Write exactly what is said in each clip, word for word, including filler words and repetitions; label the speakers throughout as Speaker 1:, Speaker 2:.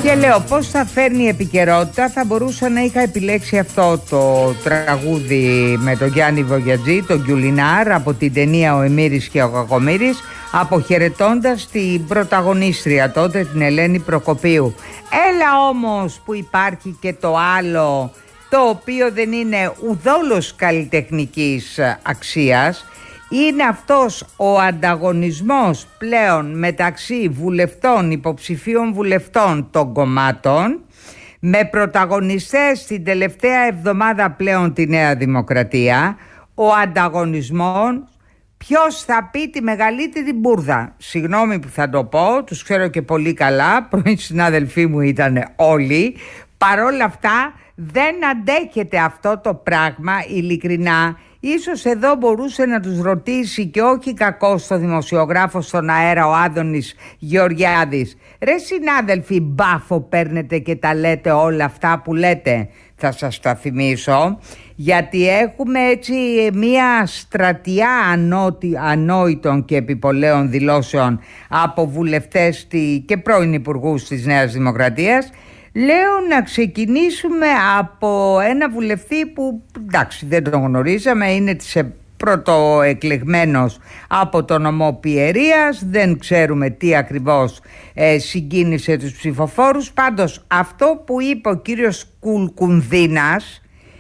Speaker 1: Και λέω πώς θα φέρνει η επικαιρότητα. Θα μπορούσα να είχα επιλέξει αυτό το τραγούδι με τον Γιάννη Βογιατζή, τον Γκιουλινάρ, από την ταινία «Ο Εμμύρης και ο Κακομοίρης», αποχαιρετώντας την πρωταγωνίστρια τότε, την Ελένη Προκοπίου. Έλα όμως που υπάρχει και το άλλο, το οποίο δεν είναι ουδόλως καλλιτεχνικής αξίας. Είναι αυτός ο ανταγωνισμός πλέον μεταξύ βουλευτών, υποψηφίων βουλευτών των κομμάτων, με πρωταγωνιστές την τελευταία εβδομάδα πλέον τη Νέα Δημοκρατία. Ο ανταγωνισμός ποιος θα πει τη μεγαλύτερη μπουρδα. Συγγνώμη που θα το πω, τους ξέρω και πολύ καλά, πρώην συνάδελφοί μου ήταν όλοι. Παρόλα αυτά δεν αντέχεται αυτό το πράγμα, ειλικρινά. Ίσως εδώ μπορούσε να τους ρωτήσει, και όχι κακός στο δημοσιογράφο στον αέρα, ο Άδωνης Γεωργιάδης. Ρε συνάδελφοι, μπάφο παίρνετε και τα λέτε όλα αυτά που λέτε. Θα σας τα θυμίσω, γιατί έχουμε έτσι μία στρατιά ανότι, ανόητων και επιπολέων δηλώσεων από βουλευτές και πρώην υπουργούς της Νέας Δημοκρατίας. Λέω να ξεκινήσουμε από ένα βουλευτή που, εντάξει, δεν τον γνωρίζαμε, είναι της πρωτοεκλεγμένος από το νομό Πιερίας, δεν ξέρουμε τι ακριβώς ε, συγκίνησε τους ψηφοφόρους. Πάντως αυτό που είπε ο κύριος Κουλκουνδίνας,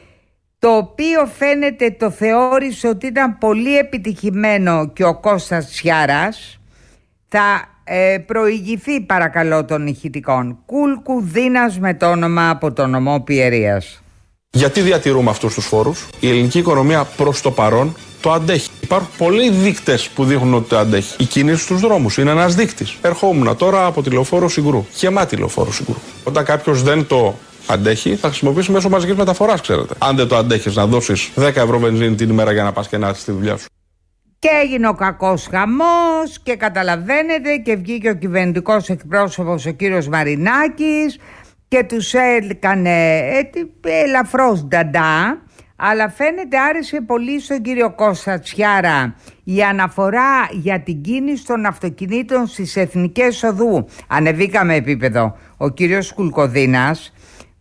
Speaker 1: το οποίο φαίνεται το θεώρησε ότι ήταν πολύ επιτυχημένο, και ο Κώστας Τσιάρας, θα ε, προηγηθεί παρακαλώ των ηχητικών. Κουλκουνδίνας με το όνομα από το νομό Πιερίας.
Speaker 2: Γιατί διατηρούμε αυτούς τους φόρους? Η ελληνική οικονομία προς το παρόν το αντέχει. Υπάρχουν πολλοί δείκτες που δείχνουν ότι το αντέχει. Η κίνηση στους δρόμους είναι ένας δείκτης. Ερχόμουν τώρα από τη λεωφόρο Συγκρού. Γεμάτη λεωφόρο Συγκρού. Όταν κάποιος δεν το αντέχει, θα χρησιμοποιήσει μέσω μαζικής μεταφοράς, ξέρετε. Αν δεν το αντέχεις να δώσεις δέκα ευρώ βενζίνη την ημέρα για να πας και να έρθεις στη δουλειά σου.
Speaker 1: Και έγινε ο κακός χαμός και καταλαβαίνετε, και βγήκε ο κυβερνητικός εκπρόσωπος ο κύριος Μαρινάκης και τους έκανε ε, ελαφρώς νταντά, αλλά φαίνεται άρεσε πολύ στον κύριο Κώστα Τσιάρα η αναφορά για την κίνηση των αυτοκινήτων στις εθνικές οδού. Ανεβήκαμε επίπεδο. Ο κύριος Κουλκοδίνας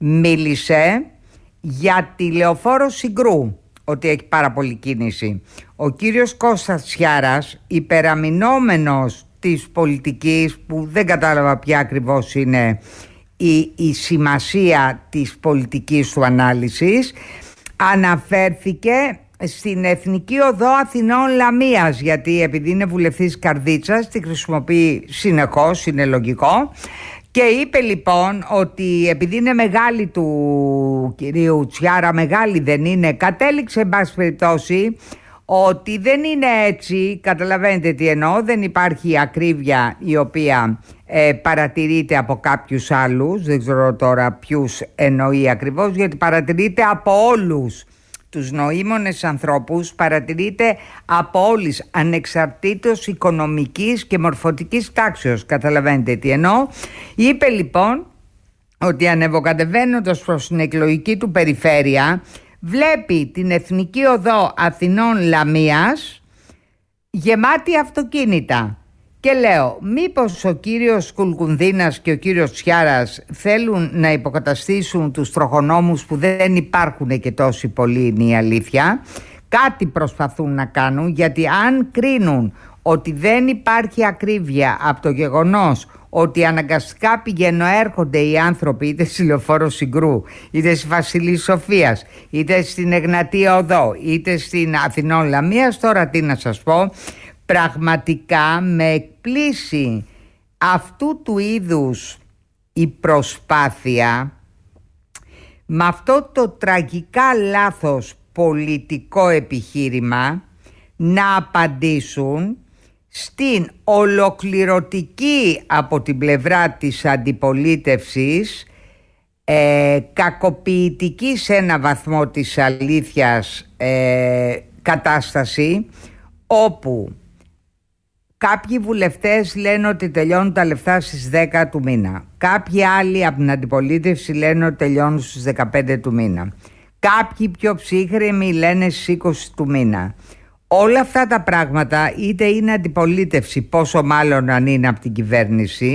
Speaker 1: μίλησε για τη λεωφόρο Συγκρού, ότι έχει πάρα πολύ κίνηση. Ο κύριος Κώστας Τσιάρας, υπεραμεινόμενος της πολιτικής, που δεν κατάλαβα ποια ακριβώς είναι η, η σημασία της πολιτικής του ανάλυσης, αναφέρθηκε στην Εθνική Οδό Αθηνών Λαμίας, γιατί επειδή είναι βουλευτής Καρδίτσας τη χρησιμοποιεί συνεχώς, είναι λογικό. Και είπε λοιπόν ότι επειδή είναι μεγάλη του κυρίου Τσιάρα, μεγάλη δεν είναι, κατέληξε εν πάση περιπτώσει ότι δεν είναι έτσι, καταλαβαίνετε τι εννοώ, δεν υπάρχει ακρίβεια η οποία ε, παρατηρείται από κάποιους άλλους, δεν ξέρω τώρα ποιους εννοεί ακριβώς, γιατί παρατηρείται από όλους τους νοήμονες ανθρώπους, παρατηρείται από όλους, ανεξαρτήτως οικονομικής και μορφωτικής τάξεως, καταλαβαίνετε τι εννοώ. Είπε λοιπόν ότι ανεβοκατεβαίνοντας προς την εκλογική του περιφέρεια, βλέπει την Εθνική Οδό Αθηνών Λαμίας γεμάτη αυτοκίνητα. Και λέω, μήπως ο κύριος Κουλκουνδίνας και ο κύριος Τσιάρας θέλουν να υποκαταστήσουν τους τροχονόμους που δεν υπάρχουν και τόσοι πολλοί, είναι η αλήθεια. Κάτι προσπαθούν να κάνουν, γιατί αν κρίνουν ότι δεν υπάρχει ακρίβεια από το γεγονός ότι αναγκαστικά πηγαίνουν έρχονται οι άνθρωποι είτε στη λεωφόρο Συγκρού, είτε στη Βασιλής Σοφίας, είτε στην Εγνατία Οδό, είτε στην Αθηνών Λαμίας, τώρα τι να σας πω, πραγματικά με εκπλήσει αυτού του είδους η προσπάθεια, με αυτό το τραγικά λάθος πολιτικό επιχείρημα, να απαντήσουν στην ολοκληρωτική από την πλευρά της αντιπολίτευσης ε, κακοποιητική σε ένα βαθμό της αλήθειας ε, κατάσταση, όπου κάποιοι βουλευτές λένε ότι τελειώνουν τα λεφτά στις δέκα του μήνα, κάποιοι άλλοι από την αντιπολίτευση λένε ότι τελειώνουν στις δεκαπέντε του μήνα, κάποιοι πιο ψύχρεμοι λένε στις είκοσι του μήνα. Όλα αυτά τα πράγματα, είτε είναι αντιπολίτευση, πόσο μάλλον αν είναι από την κυβέρνηση,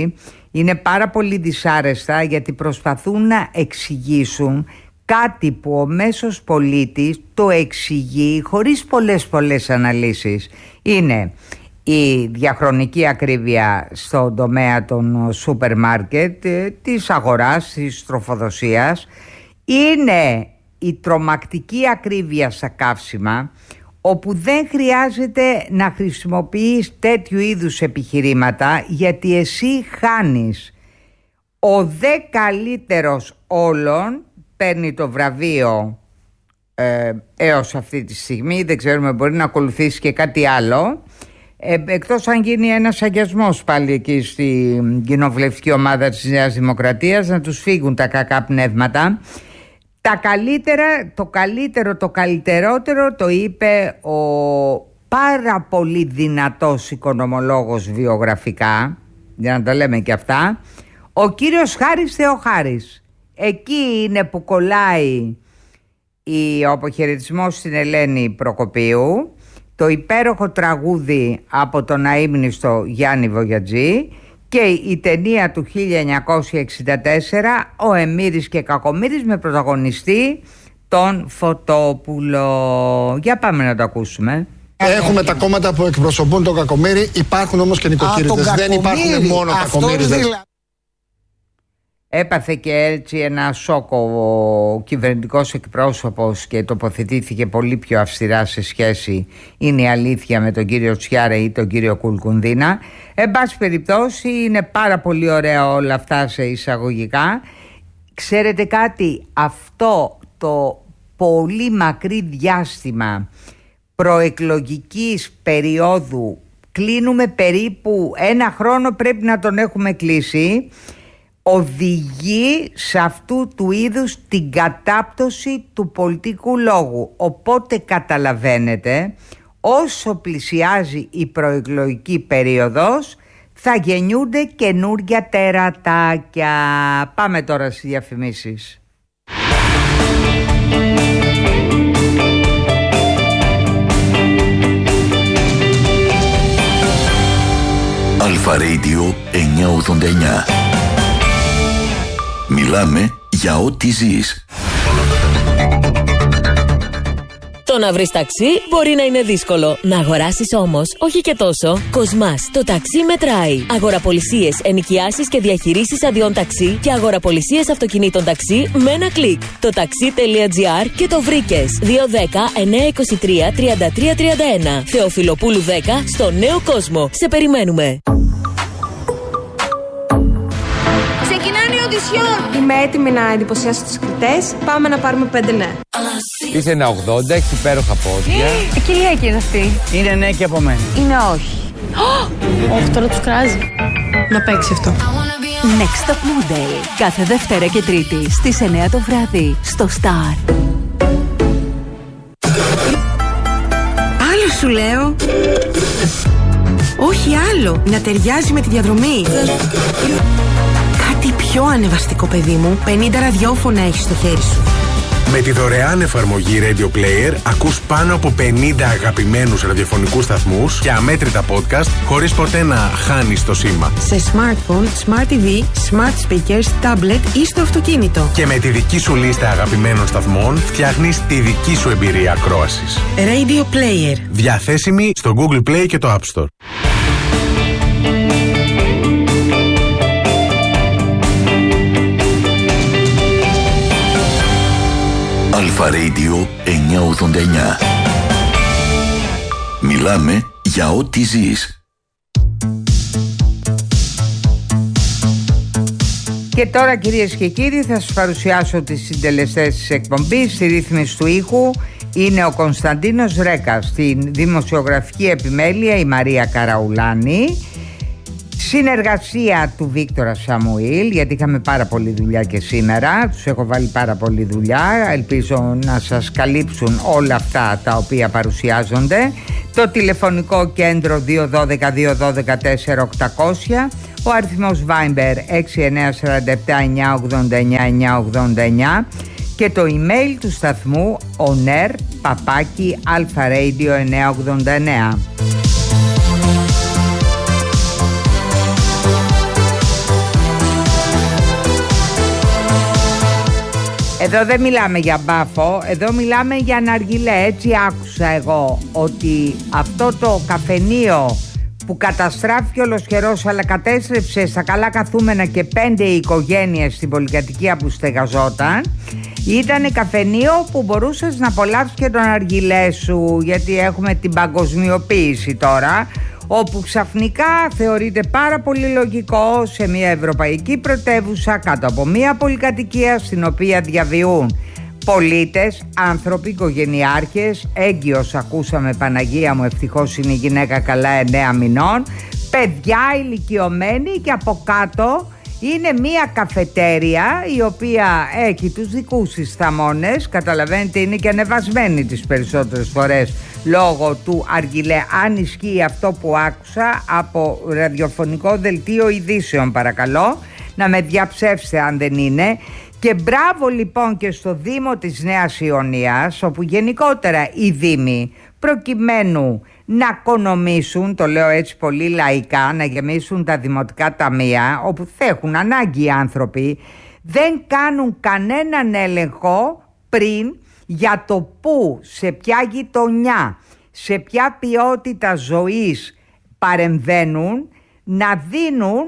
Speaker 1: είναι πάρα πολύ δυσάρεστα, γιατί προσπαθούν να εξηγήσουν κάτι που ο μέσος πολίτης το εξηγεί χωρίς πολλές πολλές αναλύσεις. Είναι η διαχρονική ακρίβεια στον τομέα των σούπερ μάρκετ, της αγοράς, της τροφοδοσίας. Είναι η τρομακτική ακρίβεια στα καύσιμα, όπου δεν χρειάζεται να χρησιμοποιείς τέτοιου είδους επιχειρήματα, γιατί εσύ χάνεις. Ο δε καλύτερος όλων παίρνει το βραβείο ε, έως αυτή τη στιγμή. Δεν ξέρουμε, μπορεί να ακολουθήσει και κάτι άλλο, ε, εκτός αν γίνει ένας αγιασμός πάλι εκεί στην κοινοβουλευτική ομάδα της Νέας Δημοκρατίας, να τους φύγουν τα κακά πνεύματα. Τα καλύτερα, το καλύτερο, το καλύτερότερο το είπε ο πάρα πολύ δυνατός οικονομολόγος βιογραφικά, για να τα λέμε και αυτά, ο κύριος Χάρης Θεοχάρης. Εκεί είναι που κολλάει ο αποχαιρετισμός στην Ελένη Προκοπίου, το υπέροχο τραγούδι από τον αείμνηστο Γιάννη Βογιατζή και η ταινία του χίλια εννιακόσια εξήντα τέσσερα, ο Εμμύρης και Κακομοίρης, με πρωταγωνιστή τον Φωτόπουλο. Για πάμε να το ακούσουμε.
Speaker 3: Έχουμε τα κόμματα που εκπροσωπούν τον Κακομοίρη, υπάρχουν όμως και νοικοκυρίδες. Δεν υπάρχουν μόνο Κακομοίριδες.
Speaker 1: Έπαθε και έτσι ένα σοκ ο κυβερνητικός εκπρόσωπος και τοποθετήθηκε πολύ πιο αυστηρά σε σχέση, είναι η αλήθεια, με τον κύριο Τσιάρα ή τον κύριο Κουλκουνδίνα. Εν πάση περιπτώσει, είναι πάρα πολύ ωραία όλα αυτά σε εισαγωγικά. Ξέρετε κάτι, αυτό το πολύ μακρύ διάστημα προεκλογικής περίοδου, κλείνουμε περίπου ένα χρόνο, πρέπει να τον έχουμε κλείσει, οδηγεί σε αυτού του είδους την κατάπτωση του πολιτικού λόγου. Οπότε καταλαβαίνετε, όσο πλησιάζει η προεκλογική περίοδος, θα γεννιούνται καινούρια τερατάκια. Πάμε τώρα στις διαφημίσεις.
Speaker 4: Αλφα Radio εννιακόσια ογδόντα εννιά. Μιλάμε για ό,τι ζεις.
Speaker 5: Το να βρεις ταξί μπορεί να είναι δύσκολο. Να αγοράσεις όμως, όχι και τόσο. Κοσμάς, το ταξί μετράει. Αγοραπολισίες, ενοικιάσεις και διαχειρήσεις αδειών ταξί και αγοραπολισίες αυτοκινήτων ταξί με ένα κλικ. Το taxi.gr και το βρήκες. δύο ένα μηδέν εννιά δύο τρία τριάντα τρία τριάντα ένα. Θεοφιλοπούλου δέκα, στο Νέο Κόσμο. Σε περιμένουμε.
Speaker 6: Είμαι έτοιμη να εντυπωσιάσω τους κριτές. Πάμε να πάρουμε πέντε ναι.
Speaker 7: Είσαι ένα ογδόντα, έχει υπέροχα πόδια.
Speaker 6: Ε, κυρία εκεί είναι αυτή.
Speaker 7: Είναι ναι και από μένα.
Speaker 6: Είναι όχι. Όχι, τώρα τους κράζει. Να παίξει αυτό.
Speaker 8: Next Top Model. Κάθε Δευτέρα και Τρίτη στις εννιά το βράδυ στο Star.
Speaker 9: Άλλο σου λέω. Όχι άλλο. Να ταιριάζει με τη διαδρομή. Κάτι πιο ανεβαστικό, παιδί μου. πενήντα ραδιόφωνα έχεις στο χέρι σου.
Speaker 10: Με τη δωρεάν εφαρμογή Radio Player ακούς πάνω από πενήντα αγαπημένους ραδιοφωνικούς σταθμούς και αμέτρητα podcast χωρίς ποτέ να χάνεις το σήμα.
Speaker 9: Σε smartphone, smart τι βι, smart speakers, tablet ή στο αυτοκίνητο.
Speaker 10: Και με τη δική σου λίστα αγαπημένων σταθμών φτιάχνεις τη δική σου εμπειρία ακρόασης.
Speaker 9: Radio Player.
Speaker 10: Διαθέσιμη στο Google Play και το App Store.
Speaker 4: Αλφα Radio εννιακόσια ογδόντα εννιά. Μιλάμε για ό,τι ζεις.
Speaker 1: Και τώρα, κυρίες και κύριοι, θα σας παρουσιάσω τις συντελεστές της εκπομπής. Στη ρύθμιση του ήχου είναι ο Κωνσταντίνος Ρέκας. Στην δημοσιογραφική επιμέλεια η Μαρία Καραουλάνη. Συνεργασία του Βίκτορα Σαμουήλ, γιατί είχαμε πάρα πολλή δουλειά και σήμερα. Τους έχω βάλει πάρα πολλή δουλειά. Ελπίζω να σας καλύψουν όλα αυτά τα οποία παρουσιάζονται. Το τηλεφωνικό κέντρο δύο ένα δύο δύο ένα δύο τέσσερα οκτακόσια. Ο αριθμός Viber έξι εννιά τέσσερα επτά εννιά ογδόντα εννιά εννιά ογδόντα εννιά. Και το email του σταθμού oner παπάκι αλφα-radio εννιακόσια ογδόντα εννιά. Εδώ δεν μιλάμε για μπάφο, εδώ μιλάμε για ναργιλέ. Έτσι άκουσα εγώ ότι αυτό το καφενείο που καταστράφηκε ολοσχερός αλλά κατέστρεψε στα καλά καθούμενα και πέντε οικογένειες στην πολυκατοικία που στεγαζόταν, ήταν καφενείο που μπορούσες να απολαύσεις και τον αργυλέ σου, γιατί έχουμε την παγκοσμιοποίηση τώρα, όπου ξαφνικά θεωρείται πάρα πολύ λογικό σε μια ευρωπαϊκή πρωτεύουσα κάτω από μια πολυκατοικία στην οποία διαβιούν πολίτες, άνθρωποι, οικογενειάρχες, έγκυος ακούσαμε, Παναγία μου, ευτυχώς είναι η γυναίκα καλά, εννέα μηνών, παιδιά ηλικιωμένοι, και από κάτω είναι μια καφετέρια η οποία έχει τους δικούς της θαμώνες. Καταλαβαίνετε, είναι και ανεβασμένη τις περισσότερες φορές λόγω του αργυλέ, αν ισχύει αυτό που άκουσα από ραδιοφωνικό δελτίο ειδήσεων. Παρακαλώ να με διαψεύσετε αν δεν είναι. Και μπράβο λοιπόν και στο Δήμο της Νέας Ιωνίας, όπου γενικότερα οι Δήμοι, προκειμένου να οικονομήσουν, το λέω έτσι πολύ λαϊκά, να γεμίσουν τα δημοτικά ταμεία, όπου θα έχουν ανάγκη οι άνθρωποι, δεν κάνουν κανέναν έλεγχο πριν για το πού, σε ποια γειτονιά, σε ποια ποιότητα ζωής παρεμβαίνουν, να δίνουν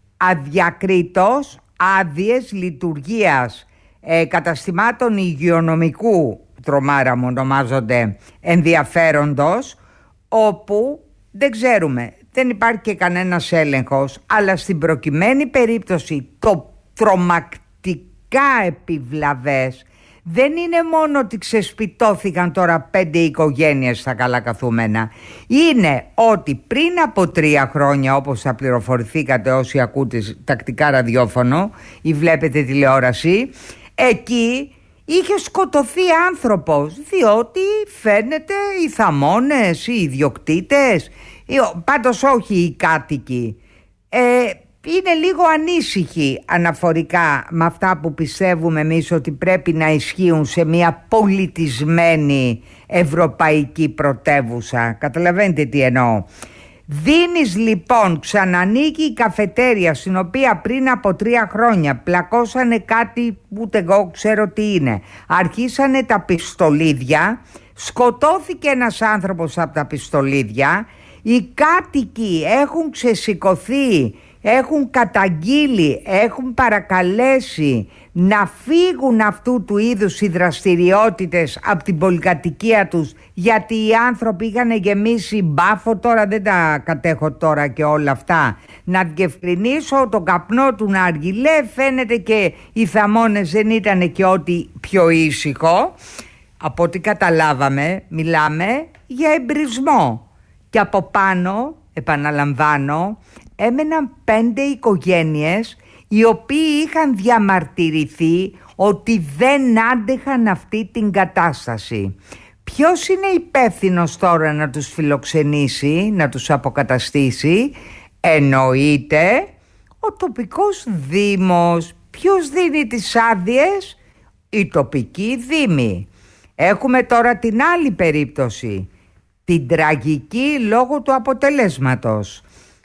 Speaker 1: αδιακρίτως άδειες λειτουργίας ε, καταστημάτων υγειονομικού, τρομάρα μου ονομάζονται, ενδιαφέροντος, όπου δεν ξέρουμε, δεν υπάρχει και κανένας έλεγχος, αλλά στην προκειμένη περίπτωση το τρομακτικά επιβλαβές δεν είναι μόνο ότι ξεσπιτώθηκαν τώρα πέντε οικογένειες στα καλά καθούμενα. Είναι ότι πριν από τρία χρόνια, όπως θα πληροφορηθήκατε όσοι ακούτε τακτικά ραδιόφωνο ή βλέπετε τηλεόραση, εκεί είχε σκοτωθεί άνθρωπος, διότι φαίνεται οι θαμώνες, οι ιδιοκτήτες, πάντως όχι οι κάτοικοι, ε, είναι λίγο ανήσυχοι αναφορικά με αυτά που πιστεύουμε εμείς ότι πρέπει να ισχύουν σε μια πολιτισμένη ευρωπαϊκή πρωτεύουσα. Καταλαβαίνετε τι εννοώ. Δίνεις λοιπόν, ξανανοίγει η καφετέρια στην οποία πριν από τρία χρόνια πλακώσανε κάτι που ούτε εγώ ξέρω τι είναι. Αρχίσανε τα πιστολίδια, σκοτώθηκε ένας άνθρωπος από τα πιστολίδια, οι κάτοικοι έχουν ξεσηκωθεί, έχουν καταγγείλει, έχουν παρακαλέσει να φύγουν αυτού του είδους οι δραστηριότητες από την πολυκατοικία τους, γιατί οι άνθρωποι είχαν γεμίσει μπάφο, τώρα δεν τα κατέχω τώρα και όλα αυτά. Να διευκρινίσω, τον καπνό του ναργιλέ, φαίνεται και οι θαμώνες δεν ήταν και ό,τι πιο ήσυχο. Από ό,τι καταλάβαμε μιλάμε για εμπρισμό, και από πάνω, επαναλαμβάνω, έμεναν πέντε οικογένειες οι οποίοι είχαν διαμαρτυρηθεί ότι δεν άντεχαν αυτή την κατάσταση. Ποιος είναι υπεύθυνος τώρα να τους φιλοξενήσει, να τους αποκαταστήσει? Εννοείται ο τοπικός δήμος. Ποιος δίνει τις άδειες? Οι τοπικοί δήμοι. Έχουμε τώρα την άλλη περίπτωση, την τραγική λόγω του αποτελέσματος.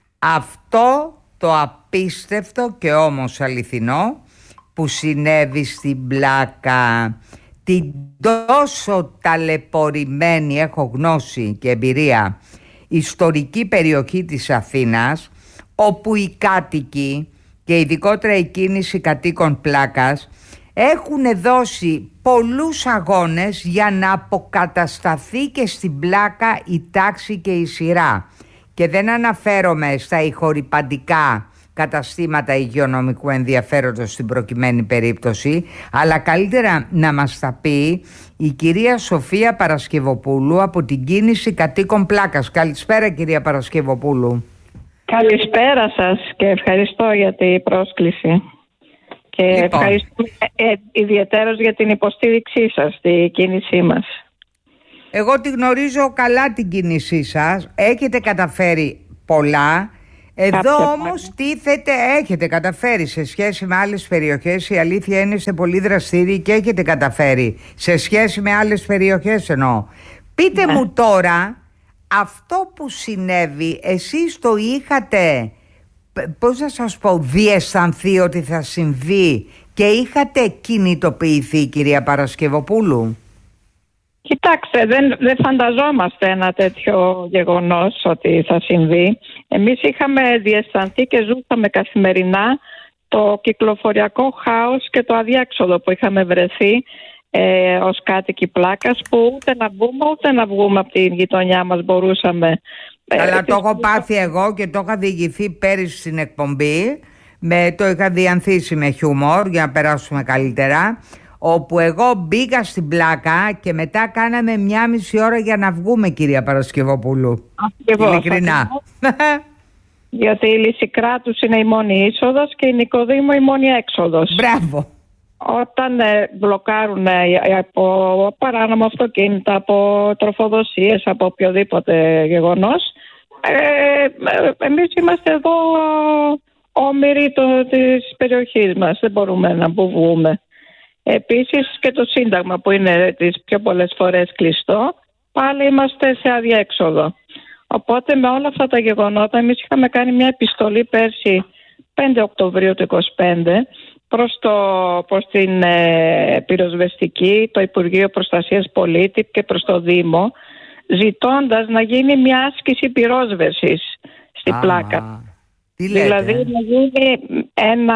Speaker 1: Αυτό το απίστευτο και όμως αληθινό που συνέβη στην Πλάκα, την τόσο ταλαιπωρημένη, έχω γνώση και εμπειρία, ιστορική περιοχή της Αθήνας, όπου οι κάτοικοι και ειδικότερα η κίνηση κατοίκων Πλάκας έχουν δώσει πολλούς αγώνες για να αποκατασταθεί και στην Πλάκα η τάξη και η σειρά. Και δεν αναφέρομαι στα ηχορυπαντικά καταστήματα υγειονομικού ενδιαφέροντος στην προκειμένη περίπτωση, αλλά καλύτερα να μας τα πει η κυρία Σοφία Παρασκευοπούλου από την κίνηση κατοίκων Πλάκας. Καλησπέρα κυρία Παρασκευοπούλου.
Speaker 11: Καλησπέρα σας και ευχαριστώ για την πρόσκληση. Και λοιπόν, ευχαριστώ ε, ιδιαίτερως για την υποστήριξή σας στη κίνησή μας.
Speaker 1: Εγώ τη γνωρίζω καλά την κίνησή σας, έχετε καταφέρει πολλά. Εδώ όμως τίθεται, έχετε καταφέρει σε σχέση με άλλες περιοχές, η αλήθεια είναι είστε πολύ δραστήριοι και έχετε καταφέρει σε σχέση με άλλες περιοχές εννοώ. Πείτε ναι. μου τώρα, αυτό που συνέβη, εσείς το είχατε, πώς θα σας πω, διαισθανθεί ότι θα συμβεί Και είχατε κινητοποιηθεί, κυρία Παρασκευοπούλου?
Speaker 11: Κοιτάξτε, δεν, δεν φανταζόμαστε ένα τέτοιο γεγονός ότι θα συμβεί. Εμείς είχαμε διαισθανθεί και ζούσαμε καθημερινά το κυκλοφοριακό χάος και το αδιέξοδο που είχαμε βρεθεί ε, ως κάτοικοι Πλάκας, που ούτε να μπούμε ούτε να βγούμε από την γειτονιά μας μπορούσαμε.
Speaker 1: Αλλά ε, το έχω πάθει εγώ και το είχα διηγηθεί πέρυσι στην εκπομπή. Με, το είχα διανθίσει με χιούμορ για να περάσουμε καλύτερα, όπου εγώ μπήκα στην Πλάκα και μετά κάναμε μια μισή ώρα για να βγούμε, κυρία Παρασκευοπούλου.
Speaker 11: Ακριβώς,
Speaker 1: ειλικρινά.
Speaker 11: Γιατί η Λυσικράτους είναι η μόνη είσοδος και η Νικοδήμου η μόνη έξοδος.
Speaker 1: Μπράβο.
Speaker 11: Όταν ε, μπλοκάρουν ε, από παράνομα αυτοκίνητα, από τροφοδοσίες, από οποιοδήποτε γεγονός, ε, ε, εμείς είμαστε εδώ όμοιροι το, της περιοχής μας, δεν μπορούμε να βγούμε. Επίσης και το Σύνταγμα που είναι τις πιο πολλές φορές κλειστό, πάλι είμαστε σε αδιέξοδο. Οπότε με όλα αυτά τα γεγονότα εμείς είχαμε κάνει μια επιστολή πέρσι πέντε Οκτωβρίου του είκοσι πέντε προς, το, προς την ε, πυροσβεστική, το Υπουργείο Προστασίας Πολίτη και προς το Δήμο, ζητώντας να γίνει μια άσκηση πυρόσβεσης στην ah. Πλάκα. Δηλαδή να γίνει ένα,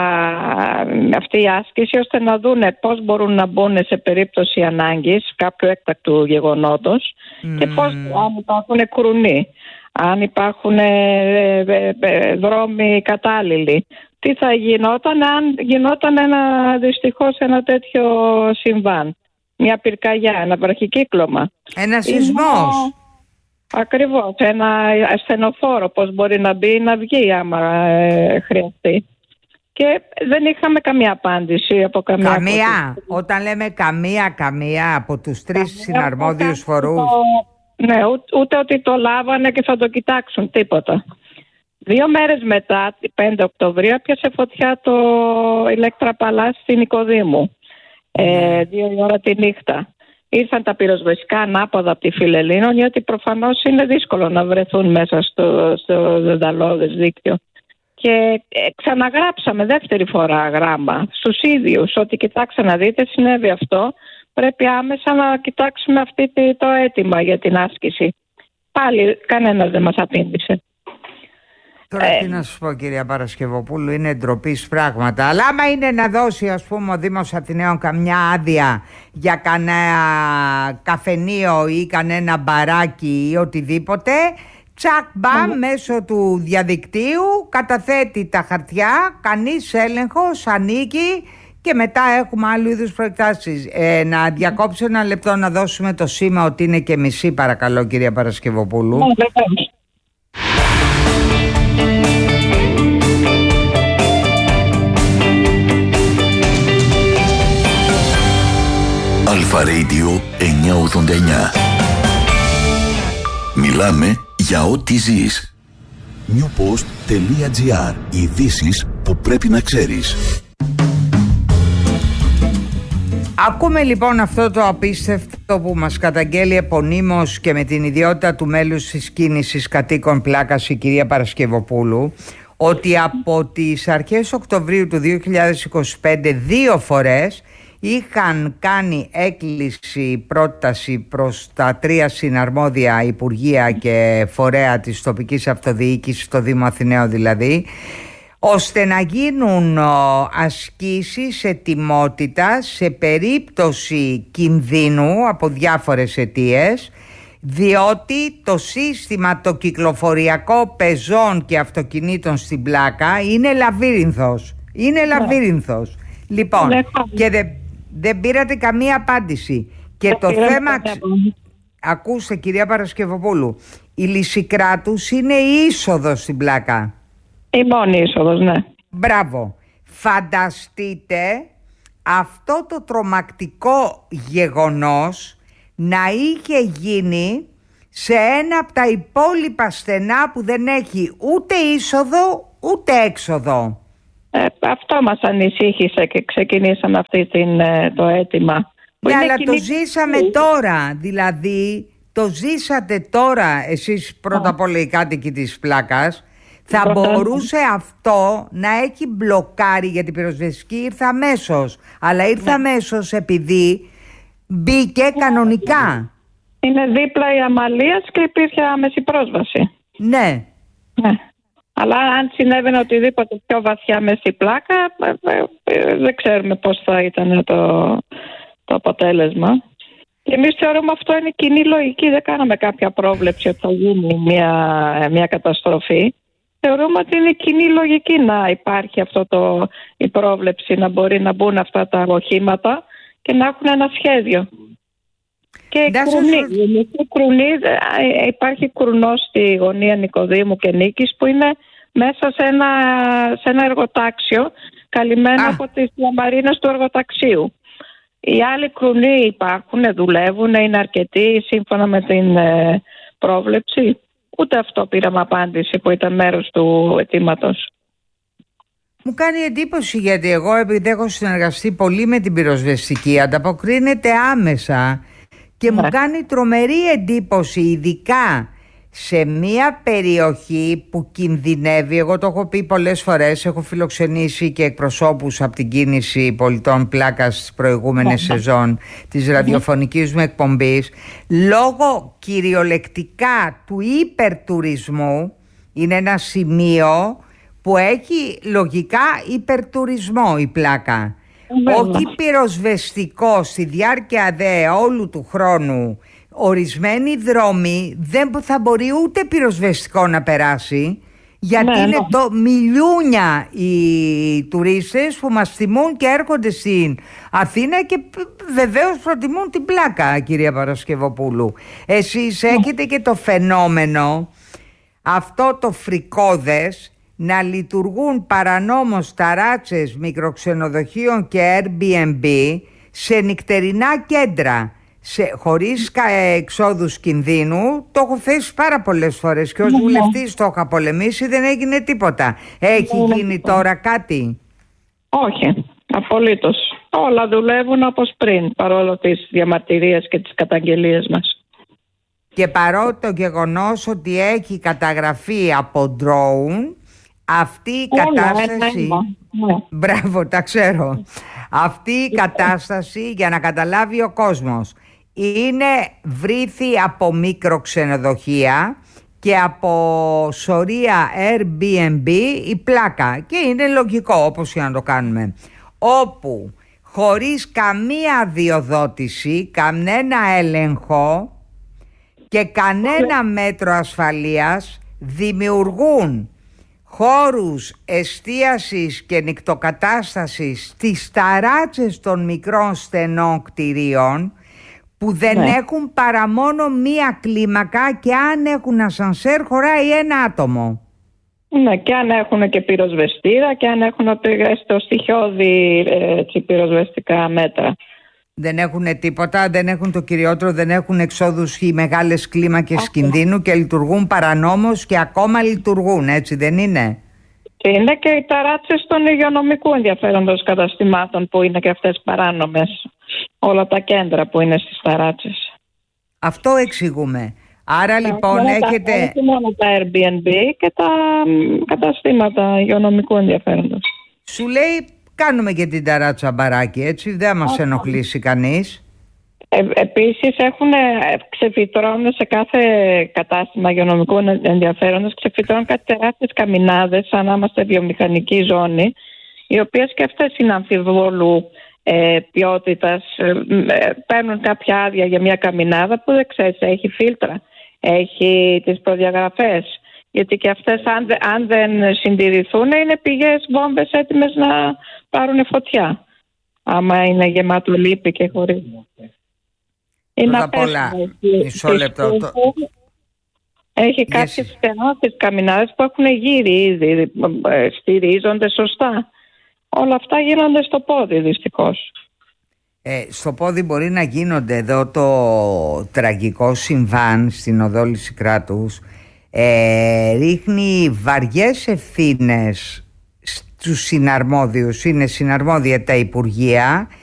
Speaker 11: αυτή η άσκηση ώστε να δούνε πώς μπορούν να μπουν σε περίπτωση ανάγκης κάποιου έκτακτου γεγονότος mm. και πώς, αν υπάρχουν κρουνοί, αν υπάρχουν ε, ε, ε, δρόμοι κατάλληλοι. Τι θα γινόταν αν γινόταν ένα, δυστυχώς ένα τέτοιο συμβάν, μια πυρκαγιά, ένα βραχικύκλωμα.
Speaker 1: Ένα σεισμός.
Speaker 11: Ακριβώς, ένα ασθενοφόρο, πώς μπορεί να μπει ή να βγει άμα ε, χρειαστεί. Και δεν είχαμε καμία απάντηση από καμία.
Speaker 1: Καμία, από... όταν λέμε καμία, καμία από τους τρεις καμία συναρμόδιους φορούς. Το...
Speaker 11: Ναι, ούτε, ούτε ότι το λάβανε και θα το κοιτάξουν, τίποτα. Δύο μέρες μετά, πέντε Οκτωβρίου, πιάσε φωτιά το Ηλέκτρα Παλάς στην Νικοδήμου. Ε, δύο η ώρα τη νύχτα. Ήρθαν τα πυροσβεστικά ανάποδα από τη Φιλελλήνων, γιατί προφανώς είναι δύσκολο να βρεθούν μέσα στο, στο δενταλώδες δίκτυο. Και ε, ξαναγράψαμε δεύτερη φορά γράμμα στους ίδιους ότι κοιτάξτε να δείτε, συνέβη αυτό, πρέπει άμεσα να κοιτάξουμε αυτή το αίτημα για την άσκηση. Πάλι κανένας δεν μας απήντησε.
Speaker 1: Τώρα ε, τι να σας πω, κυρία Παρασκευοπούλου, είναι ντροπής πράγματα. Αλλά άμα είναι να δώσει, ας πούμε, ο Δήμος Αθηναίων καμιά άδεια για κανένα καφενείο ή κανένα μπαράκι ή οτιδήποτε, τσακ μπαμ, mm. μέσω του διαδικτύου καταθέτει τα χαρτιά, κανείς έλεγχος, ανήκει και μετά έχουμε άλλου είδους προεκτάσεις. Ε, να διακόψω ένα λεπτό να δώσουμε το σήμα ότι είναι και μισή, παρακαλώ, κυρία Παρασκευοπούλου. Mm.
Speaker 4: Αλφα Radio εννιακόσια ογδόντα εννιά. Μιλάμε για ό,τι ζεις. newpost.gr. Ειδήσεις που πρέπει να ξέρεις.
Speaker 1: Ακούμε λοιπόν αυτό το απίστευτο που μας καταγγέλει επωνύμως και με την ιδιότητα του μέλους της κίνησης κατοίκων Πλάκας η κυρία Παρασκευοπούλου, ότι από τις αρχές Οκτωβρίου του δύο χιλιάδες είκοσι πέντε δύο φορές είχαν κάνει έκκληση, πρόταση προς τα τρία συναρμόδια υπουργεία και φορέα της τοπικής αυτοδιοίκησης, το Δήμο Αθηναίων δηλαδή, ώστε να γίνουν ασκήσεις ετοιμότητας σε περίπτωση κινδύνου από διάφορες αιτίες, διότι το σύστημα το κυκλοφοριακό πεζών και αυτοκινήτων στην Πλάκα είναι λαβύρινθος. Είναι λαβύρινθος. Λοιπόν, ναι. και δεν δεν πήρατε καμία απάντηση. Και το θέμα, ακούστε κυρία Παρασκευοπούλου, η Λυσικράτους είναι η είσοδος στην Πλάκα.
Speaker 11: Η μόνη είσοδος, ναι.
Speaker 1: Μπράβο. Φανταστείτε αυτό το τρομακτικό γεγονός να είχε γίνει σε ένα από τα υπόλοιπα στενά που δεν έχει ούτε είσοδο ούτε έξοδο.
Speaker 11: Ε, αυτό μας ανησύχησε και ξεκινήσαμε αυτή την, το αίτημα.
Speaker 1: Ναι, αλλά κοινή... το ζήσαμε τώρα, δηλαδή το ζήσατε τώρα εσείς πρώτα απ' όλα οι κάτοικοι της Πλάκας. Θα
Speaker 11: Προφανώς.
Speaker 1: μπορούσε αυτό να έχει μπλοκάρει, γιατί η πυροσβεστική ήρθε αμέσως. Αλλά ήρθε αμέσως επειδή μπήκε κανονικά.
Speaker 11: Είναι δίπλα η Αμαλίας και υπήρχε άμεση πρόσβαση.
Speaker 1: Ναι.
Speaker 11: Ναι. Αλλά αν συνέβαινε οτιδήποτε πιο βαθιά μες στη πλάκα, ε, ε, δεν ξέρουμε πώς θα ήταν το, το αποτέλεσμα. Και εμείς θεωρούμε αυτό είναι κοινή λογική. Δεν κάναμε κάποια πρόβλεψη ότι θα γίνει μια, μια καταστροφή. Θεωρούμε ότι είναι κοινή λογική να υπάρχει αυτό το, η πρόβλεψη, να μπορεί να μπουν αυτά τα οχήματα και να έχουν ένα σχέδιο. Και κρουνί, κρουνί, υπάρχει κρουνός στη γωνία Νικοδήμου και Νίκης που είναι μέσα σε ένα, σε ένα εργοτάξιο καλυμμένο από τις λαμπαρίνες του εργοταξίου. Οι άλλοι κρουνοί υπάρχουν, δουλεύουν, είναι αρκετοί σύμφωνα με την ε, πρόβλεψη. Ούτε αυτό πήραμε απάντηση που ήταν μέρος του αιτήματος.
Speaker 1: Μου κάνει εντύπωση γιατί εγώ, επειδή έχω συνεργαστεί πολύ με την πυροσβεστική, ανταποκρίνεται άμεσα και μου κάνει τρομερή εντύπωση, ειδικά σε μια περιοχή που κινδυνεύει. Εγώ το έχω πει πολλές φορές, έχω φιλοξενήσει και εκπροσώπους από την κίνηση πολιτών πλάκας στις προηγούμενες σεζόν της ραδιοφωνικής μου εκπομπής. Λόγω κυριολεκτικά του υπερτουρισμού, είναι ένα σημείο που έχει λογικά υπερτουρισμό η πλάκα. Όχι πυροσβεστικό στη διάρκεια δε όλου του χρόνου. Ορισμένοι δρόμοι δεν θα μπορεί ούτε πυροσβεστικό να περάσει, γιατί ναι, είναι ναι. το μιλιούνια οι τουρίστες που μας τιμούν και έρχονται στην Αθήνα και βεβαίως προτιμούν την πλάκα, κυρία Παρασκευοπούλου. Εσείς ναι. έχετε και το φαινόμενο αυτό το φρικώδες να λειτουργούν παρανόμως ταράτσες μικροξενοδοχείων και Airbnb σε νυχτερινά κέντρα, σε, χωρίς εξόδους κινδύνου. Το έχω θέσει πάρα πολλές φορές και ως ναι, βουλευτής το είχα πολεμήσει, δεν έγινε τίποτα. Έχει ναι, γίνει ναι. τώρα κάτι?
Speaker 11: Όχι, απολύτως. Όλα δουλεύουν όπως πριν, παρόλο τις διαμαρτυρίες και τις καταγγελίες μας.
Speaker 1: Και παρότι το γεγονός ότι έχει καταγραφεί από drone, αυτή η Όλα, κατάσταση ναι. μπράβο, τα ξέρω. Αυτή η κατάσταση, για να καταλάβει ο κόσμος, είναι βρήθη από μικροξενοδοχεία και από σωρία Airbnb η πλάκα, και είναι λογικό όπως για να το κάνουμε, όπου χωρίς καμία αδειοδότηση, κανένα έλεγχο και κανένα μέτρο ασφαλείας δημιουργούν χώρους εστίασης και νυκτοκατάστασης στις ταράτσες των μικρών στενών κτηρίων που δεν ναι. έχουν παρά μόνο μία κλίμακα, και αν έχουν ασανσέρ χωράει ένα άτομο.
Speaker 11: Ναι, και αν έχουν και πυροσβεστήρα και αν έχουν στο στοιχειώδη έτσι, πυροσβεστικά μέτρα.
Speaker 1: Δεν έχουν τίποτα, δεν έχουν το κυριότερο, δεν έχουν εξόδους ή μεγάλες κλίμακες okay. κινδύνου και λειτουργούν παρανόμως και ακόμα λειτουργούν, έτσι δεν είναι?
Speaker 11: Και είναι και οι ταράτσες των υγειονομικού ενδιαφέροντος καταστημάτων που είναι και αυτές παράνομες. Όλα τα κέντρα που είναι στις ταράτσες.
Speaker 1: Αυτό εξηγούμε. Άρα yeah, λοιπόν
Speaker 11: yeah,
Speaker 1: έχετε...
Speaker 11: Όχι μόνο τα Airbnb και τα καταστήματα υγειονομικού ενδιαφέροντος.
Speaker 1: Σου λέει... Κάνουμε και την ταράτσα μπαράκι, έτσι, δεν μας okay. ενοχλήσει κανείς.
Speaker 11: Ε, επίσης έχουν ξεφυτρώνουν σε κάθε κατάστημα υγειονομικού ενδιαφέροντος, ξεφυτρώνουν κάτι τεράστιες καμινάδες ανάμεσα βιομηχανική ζώνη, οι οποίες και αυτές είναι αμφιβόλου ε, ποιότητας. Ε, παίρνουν κάποια άδεια για μια καμινάδα που δεν ξέρεις, έχει φίλτρα, έχει τις προδιαγραφές. Γιατί και αυτές αν, αν δεν συντηρηθούν είναι πηγές βόμβες έτοιμες να πάρουν φωτιά. Άμα είναι γεμάτο λίπη και χωρίς. Είναι
Speaker 1: απ' όλα, μισό λεπτό. Το...
Speaker 11: Έχει yes. κάποιες τεράστιες καμινάδες που έχουν γύρει ήδη, στηρίζονται σωστά. Όλα αυτά γίνονται στο πόδι δυστυχώς.
Speaker 1: Ε, στο πόδι μπορεί να γίνονται. Εδώ το τραγικό συμβάν στην οδό Λυσικράτους Ε, ρίχνει βαριές ευθύνες στους συναρμόδιους. Είναι συναρμόδια τα Υπουργεία